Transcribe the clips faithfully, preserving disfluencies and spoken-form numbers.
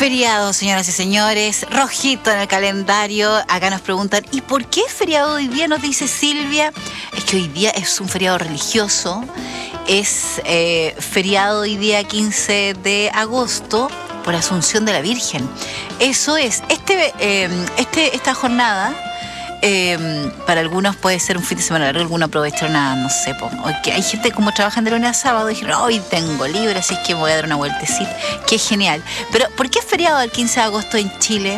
Feriado, señoras y señores, rojito en el calendario. Acá nos preguntan, ¿y por qué es feriado hoy día? Nos dice Silvia. Es que hoy día es un feriado religioso. Es eh, feriado hoy día quince de agosto por Asunción de la Virgen. Eso es, este, eh, este, esta jornada eh, para algunos puede ser un fin de semana largo, algunos aprovecharon a, no sé, po, que hay gente como trabajan de lunes a sábado y dijeron, hoy tengo libre, así es que voy a dar una vueltecita. Qué genial. Pero, ¿por qué es feriado el quince de agosto en Chile?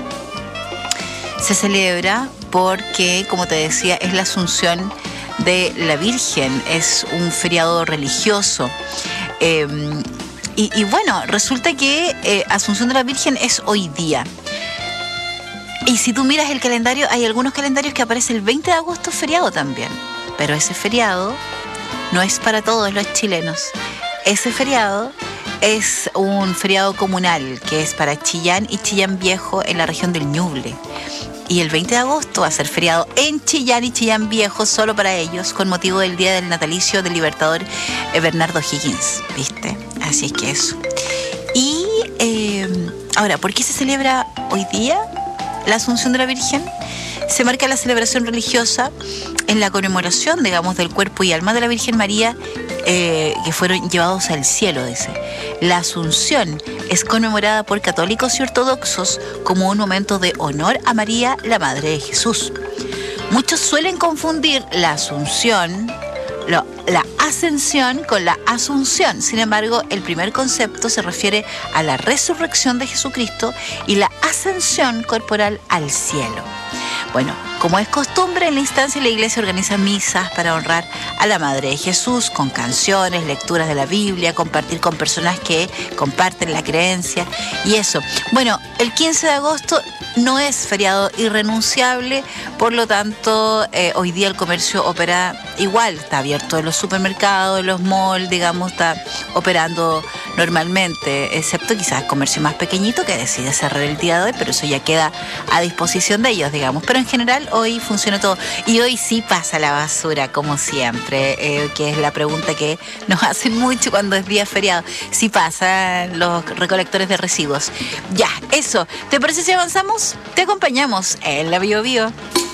Se celebra porque, como te decía, es la Asunción de la Virgen, es un feriado religioso. Eh, y, y bueno, resulta que eh, Asunción de la Virgen es hoy día. Y si tú miras el calendario, hay algunos calendarios que aparece el veinte de agosto feriado también. Pero ese feriado no es para todos los chilenos. Ese feriado es un feriado comunal que es para Chillán y Chillán Viejo en la región del Ñuble. Y el veinte de agosto va a ser feriado en Chillán y Chillán Viejo solo para ellos, con motivo del día del natalicio del libertador Bernardo O'Higgins, ¿viste? Así es que eso. Y eh, ahora, ¿por qué se celebra hoy día la Asunción de la Virgen? Se marca la celebración religiosa en la conmemoración, digamos, del cuerpo y alma de la Virgen María, eh, que fueron llevados al cielo, dice. La Asunción es conmemorada por católicos y ortodoxos como un momento de honor a María, la Madre de Jesús. Muchos suelen confundir la Asunción, lo, la ascensión con la asunción. Sin embargo, el primer concepto se refiere a la resurrección de Jesucristo y la ascensión corporal al cielo. Bueno, como es costumbre, en la instancia la iglesia organiza misas para honrar a la Madre de Jesús con canciones, lecturas de la Biblia, compartir con personas que comparten la creencia y eso. Bueno, el quince de agosto no es feriado irrenunciable, por lo tanto, eh, hoy día el comercio opera igual, está abierto en los supermercados, en los malls, digamos, está operando normalmente, excepto quizás el comercio más pequeñito que decide cerrar el día de hoy, pero eso ya queda a disposición de ellos, digamos. Pero en general hoy funciona todo. Y hoy sí pasa la basura, como siempre, eh, que es la pregunta que nos hacen mucho cuando es día feriado. Sí pasan los recolectores de residuos. Ya, eso. ¿Te parece si avanzamos? Te acompañamos en la Bio Bio.